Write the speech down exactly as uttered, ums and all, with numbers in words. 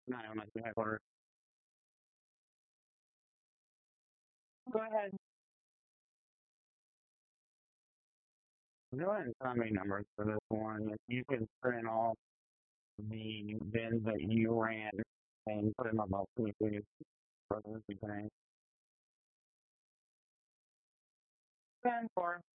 Not on my headquarters. Go ahead. Go ahead and tell me numbers for this one. If you could print off the bins that you ran and put them up, please, please, for this thing. ten four.